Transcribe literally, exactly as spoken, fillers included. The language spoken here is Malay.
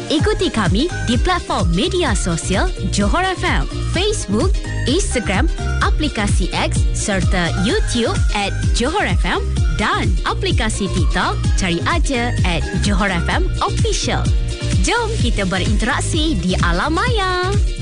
Ikuti kami di platform media sosial Johor F M, Facebook, Instagram, aplikasi X serta YouTube at Johor F M dan aplikasi TikTok cari aja at Johor F M Official. Jom kita berinteraksi di alam maya.